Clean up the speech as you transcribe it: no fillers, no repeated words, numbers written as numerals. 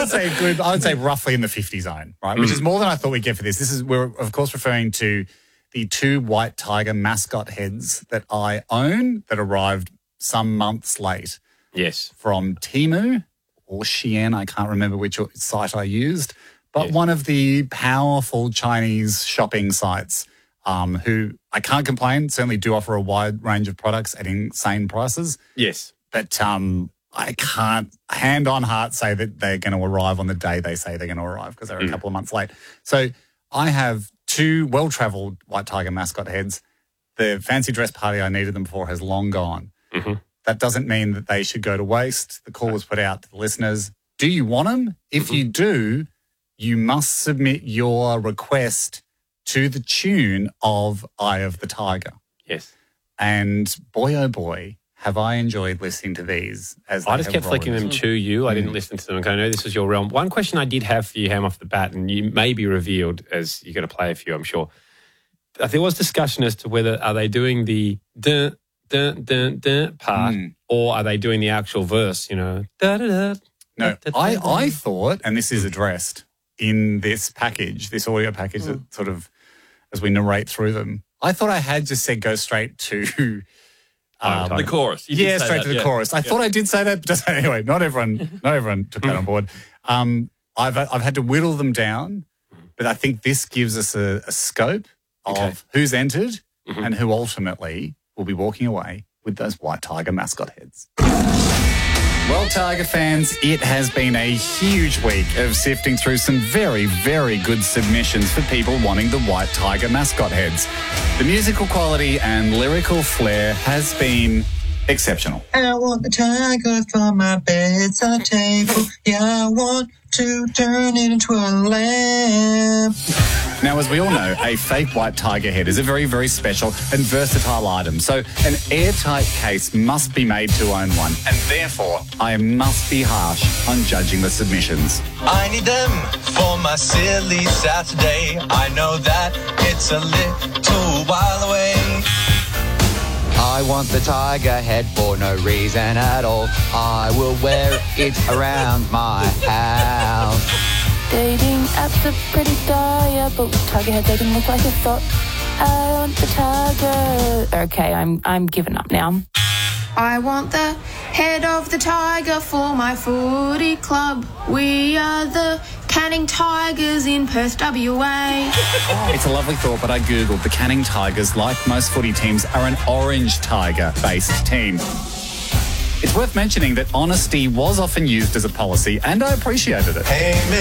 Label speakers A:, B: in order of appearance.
A: I would say roughly in the 50 zone, right? Which is more than I thought we'd get for this. We're of course referring to the 2 white tiger mascot heads that I own that arrived some months late.
B: Yes.
A: From Temu or Shein, I can't remember which site I used, but one of the powerful Chinese shopping sites who I can't complain, certainly do offer a wide range of products at insane prices.
B: Yes.
A: But I can't, hand on heart, say that they're going to arrive on the day they say they're going to arrive because they're a couple of months late. So I have 2 well-travelled white tiger mascot heads. The fancy dress party I needed them for has long gone.
B: Mm-hmm.
A: That doesn't mean that they should go to waste. The call was put out to the listeners. Do you want them? If you do, you must submit your request to the tune of Eye of the Tiger.
B: Yes.
A: And boy, oh boy, have I enjoyed listening to these.
B: I just kept flicking them to you. I didn't listen to them. I know this was your realm. One question I did have for you, Ham, off the bat, and you may be revealed as you're going to play a few, I'm sure. There was discussion as to whether are they doing the dun, dun, dun, dun part or are they doing the actual verse, you know? Da, da, da,
A: no, I thought, and this is addressed in this package, this audio package that sort of, as we narrate through them, I thought I had just said go straight to
C: the chorus.
A: Straight to the chorus. I thought I did say that, but anyway, not everyone took that on board. I've had to whittle them down, but I think this gives us a scope of who's entered and who ultimately will be walking away with those white tiger mascot heads. Well, Tiger fans, it has been a huge week of sifting through some very, very good submissions for people wanting the white tiger mascot heads. The musical quality and lyrical flair has been exceptional.
D: I want the tiger for my bedside table. Yeah, I want to turn it into a lamp.
A: Now, as we all know, a fake white tiger head is a very, very special and versatile item. So an airtight case must be made to own one. And therefore, I must be harsh on judging the submissions.
D: I need them for my silly Saturday. I know that it's a little while away.
E: I want the tiger head for no reason at all. I will wear it around my house.
F: Dating apps are pretty dire, but with tiger heads I can look like a thought. I want the tiger. Okay, I'm giving up now.
G: I want the head of the tiger for my footy club. We are the Canning Tigers in Perth, WA.
A: It's a lovely thought, but I Googled the Canning Tigers, like most footy teams, are an orange tiger-based team. It's worth mentioning that honesty was often used as a policy, and I appreciated it.
D: Hey,